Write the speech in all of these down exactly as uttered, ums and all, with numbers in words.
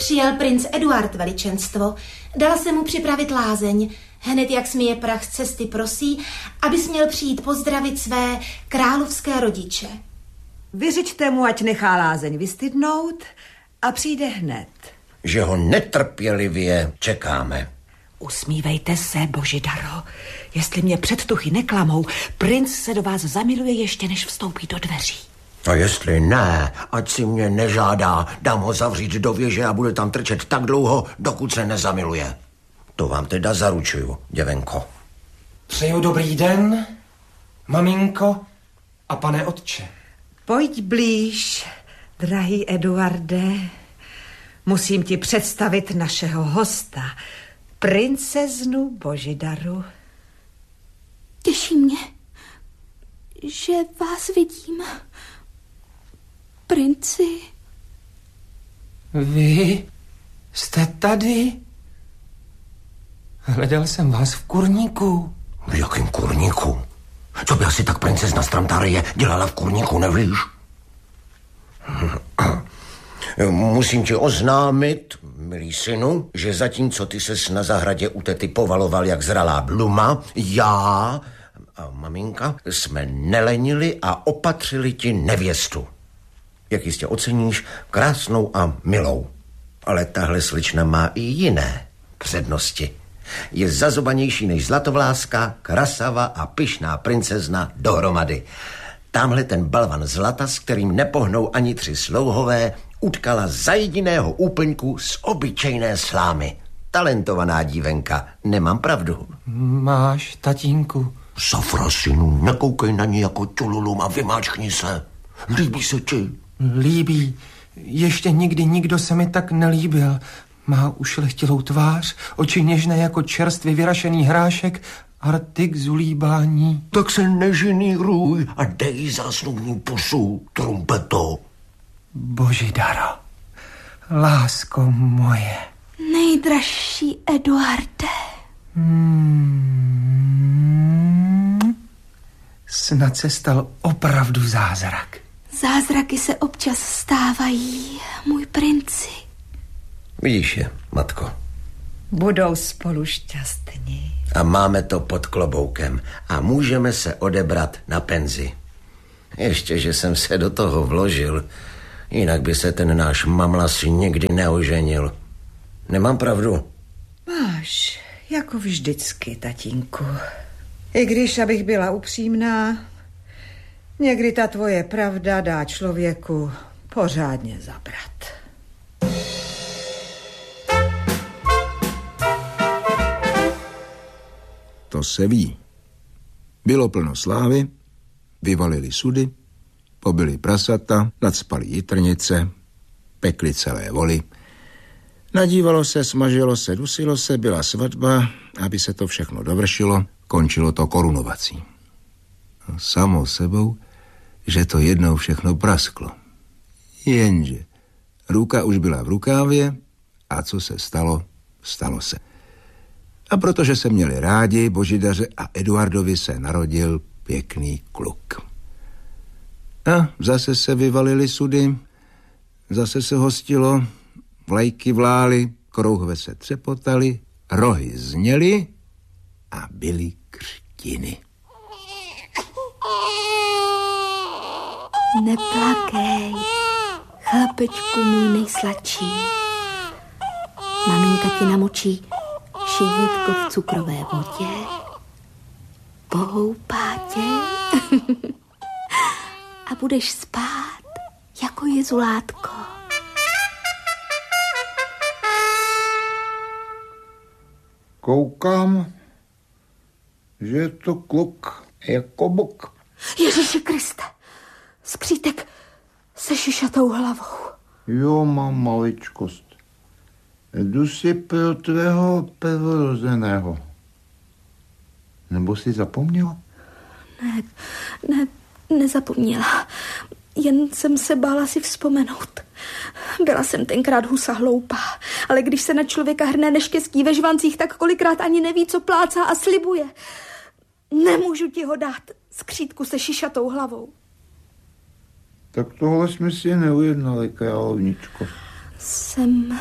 Přijel princ Eduard, veličenstvo. Dala se mu připravit lázeň. Hned jak smije prach z cesty prosí, abys měl přijít pozdravit své královské rodiče. Vyřiďte mu, ať nechá lázeň vystydnout a přijde hned. Že ho netrpělivě čekáme. Usmívejte se, Božidaro. Jestli mě předtuchy neklamou, princ se do vás zamiluje ještě, než vstoupí do dveří. A jestli ne, ať si mě nežádá, dám ho zavřít do věže a bude tam trčet tak dlouho, dokud se nezamiluje. To vám teda zaručuju, děvenko. Přeju dobrý den, maminko a pane otče. Pojď blíž, drahý Eduarde. Musím ti představit našeho hosta, princeznu Božidaru. Těší mě, že vás vidím, princi. Vy jste tady? Hledal jsem vás v kurníku. V jakém kurníku? Co by asi tak princezna z Tramtarie dělala v kurníku, nevíš? Musím ti oznámit, milý synu, že zatímco ty ses na zahradě u tety povaloval jak zralá bluma, já a maminka jsme nelenili a opatřili ti nevěstu. Jak jistě oceníš, krásnou a milou. Ale tahle slična má i jiné přednosti. Je zazobanější než zlatovláska, krasava a pyšná princezna dohromady. Tamhle ten balvan zlata, s kterým nepohnou ani tři slouhové, utkala za jediného úplňku z obyčejné slámy. Talentovaná dívenka, nemám pravdu. Máš, tatínku. Safra, synu, nekoukej na ní jako čululum a vymáčkni se. Líbí se ti? Líbí. Ještě nikdy nikdo se mi tak nelíbil. Má ušlechtilou tvář, oči něžné jako čerstvě vyrašený hrášek a rty k zulíbání. Tak se neženíruj a dej zásnubní pusu, trumpeto. Božidaro, lásko moje. Nejdražší Eduarde. Hmm, snad se stal opravdu zázrak. Zázraky se občas stávají, můj princi. Vidíš je, matko. Budou spolu šťastní. A máme to pod kloboukem a můžeme se odebrat na penzi. Ještě, že jsem se do toho vložil, jinak by se ten náš mamlas nikdy neoženil. Nemám pravdu? Máš, jako vždycky, tatínku. I když, abych byla upřímná, někdy ta tvoje pravda dá člověku pořádně zabrat. To se ví. Bylo plno slávy, vyvalili sudy, pobili prasata, nacpali jitrnice, pekli celé voly. Nadívalo se, smažilo se, dusilo se, byla svatba, aby se to všechno dovršilo, končilo to korunovací. A samo sebou, že to jednou všechno prasklo. Jenže ruka už byla v rukávě a co se stalo, stalo se. A protože se měli rádi, Božidaře a Eduardovi se narodil pěkný kluk. A zase se vyvalili sudy, zase se hostilo, vlajky vlály, krouhve se třepotaly, rohy zněly a byly křtiny. Neplakej, chlapečku můj nejsladší. Maminka ti namočí šínětko v cukrové vodě, pohoupá tě a budeš spát jako jezulátko. Koukám, že je to kluk jako buk. Ježíši Kriste, skřítek se šišatou hlavou. Jo, mám maličkost. Jdu si pro tvého prvorozeného. Nebo jsi zapomněla? Ne, ne, nezapomněla. Jen jsem se bála si vzpomenout. Byla jsem tenkrát husa hloupá, ale když se na člověka hrne neštěstí ve žvancích, tak kolikrát ani neví, co plácá a slibuje. Nemůžu ti ho dát, skřítku se šišatou hlavou. Tak tohle jsme si neujednali, královničko. Jsem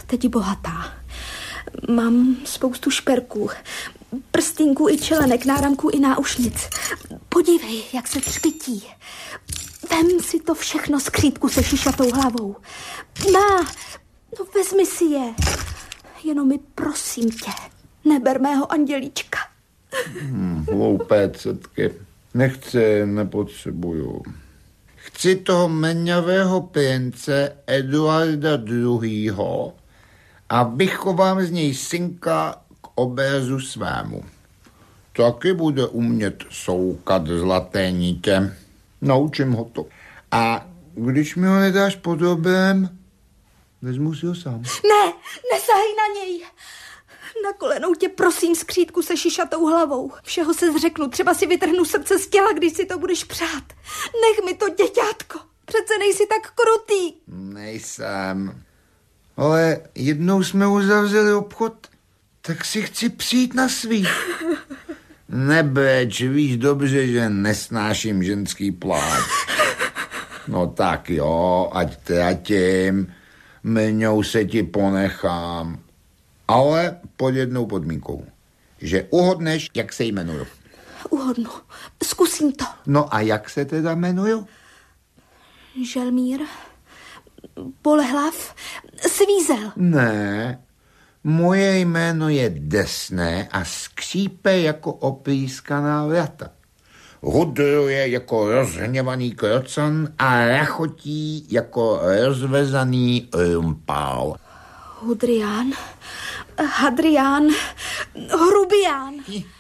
teď bohatá. Mám spoustu šperků, prstýnků i čelenek, náramků i náušnic. Podívej, jak se třpití. Vem si to všechno z křídku se šišatou hlavou. Na, no vezmi si je. Jenom mi prosím tě, neber mého andělíčka. Hmm, hloupé cetky. Nechci, nepotřebuju. Chci toho meňavého prince Eduarda druhého. a vychovám z něj synka k obrazu svému. Taky bude umět soukat zlaté nitě. Naučím ho to. A když mi ho nedáš po dobrém, vezmu si ho sám. Ne, nesahej na něj. Na kolenou tě prosím, skřítku se šišatou hlavou. Všeho se zřeknu, třeba si vytrhnu srdce z těla, když si to budeš přát. Nech mi to, děťátko. Přece nejsi tak krutý. Nejsem. Ale jednou jsme uzavřeli obchod, tak si chci přijít na svý. Nebreč, víš dobře, že nesnáším ženský pláč. No tak jo, ať tratím, mňou se ti ponechám. Ale pod jednou podmínkou, že uhodneš, jak se jmenuju. Uhodnu, zkusím to. No a jak se teda jmenuju? Želmír, Bolehlav, Svízel. Ne, moje jméno je Desné a skřípe jako oplískaná vrata. Hudruje jako rozhněvaný krocan a rachotí jako rozvezaný rumpál. Hudrián, Hadrián, Hrubián.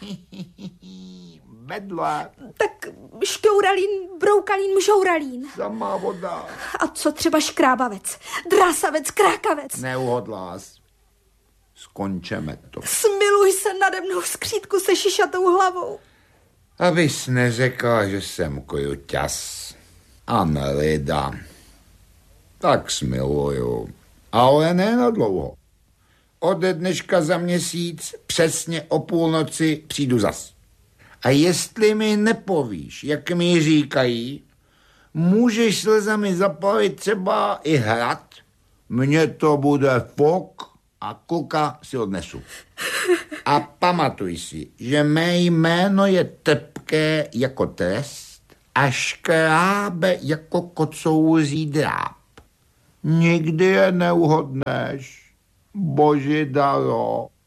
Bedla. Tak šťouralín, broukalín, mžouralín. Samá voda. A co třeba škrábavec, drásavec, krákavec. Neuhodlás. Skončeme to. Smiluj se nade mnou, skřítku se šišatou hlavou. Abys neřekla, že jsem kruťas a nelida. Tak smiluju. Ale ne na dlouho. Ode dneška za měsíc přesně o půlnoci přijdu zas. A jestli mi nepovíš, jak mi říkají, můžeš slzami zapalit třeba i hrad, mně to bude fok a kluka si odnesu. A pamatuj si, že mé jméno je tepké jako trest a škrábe jako kocouzí dráp. Nikdy je neuhodneš, Božidaro.